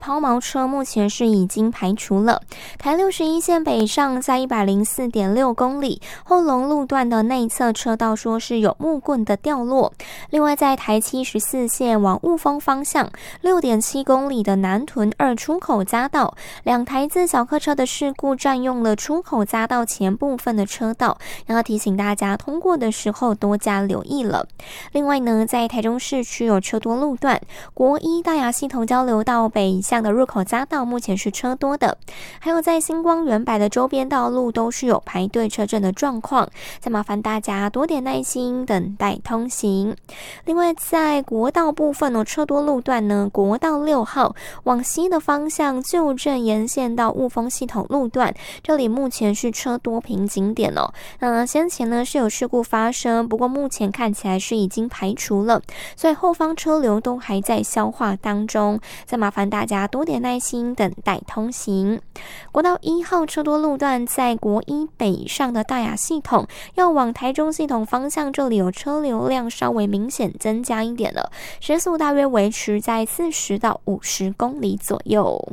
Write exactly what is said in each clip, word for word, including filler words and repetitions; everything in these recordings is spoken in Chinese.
抛锚车目前是已经排除了。台六十一线北上在 一百零四点六公里，后龙路段的内侧车道说是有木棍的掉落。另外在台七十四线往雾峰方向 六点七公里的南屯二出口匝道，两台自小客车的事故占用了出口匝道前部分的车道，要提醒大家通过的时候多加留意了。另外呢，在台中市区有车多路段，国一大雅系统交流道北向的入口匝道目前是车多的，还有在星光远百的周边道路都是有排队车阵的状况，再麻烦大家多点耐心等待通行。另外在国道部分哦，车多路段呢，国道六号往西的方向旧镇沿线到雾峰系统路段，这里目前是车多瓶颈点哦。那先前呢是有事故发生，不过目前看起来是已经排除了，所以后方车流都还在消化当中，再麻烦大家多点耐心等待通行。国道一号车多路段在国一北上的大雅系统要往台中系统方向，这里有车流量稍微明显增加一点了，时速大约维持在四十到五十公里左右。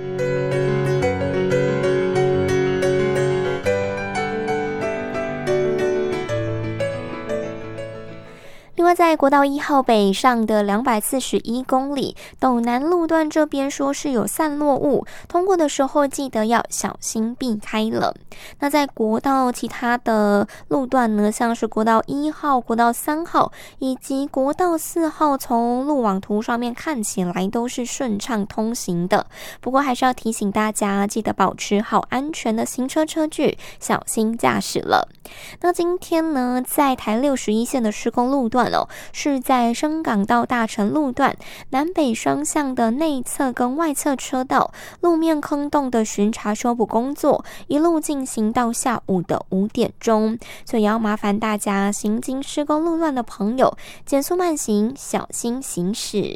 另外在国道一号北上的两百四十一公里斗南路段这边说是有散落物，通过的时候记得要小心避开了。那在国道其他的路段呢，像是国道一号、国道三号以及国道四号，从路网图上面看起来都是顺畅通行的，不过还是要提醒大家记得保持好安全的行车车距，小心驾驶了。那今天呢，在台六十一线的施工路段哦，是在深港到大城路段南北双向的内侧跟外侧车道路面坑洞的巡查修补工作，一路进行到下午的五点钟，所以要麻烦大家行经施工路段的朋友减速慢行，小心行驶。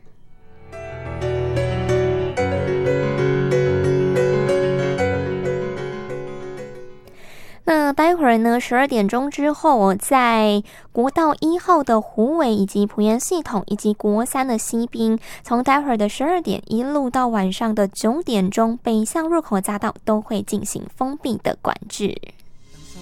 那待会儿呢，十二点钟之后，在国道一号的虎尾以及埔盐系统以及国三的西滨，从待会儿的十二点一路到晚上的九点钟，北向入口匝道都会进行封闭的管制。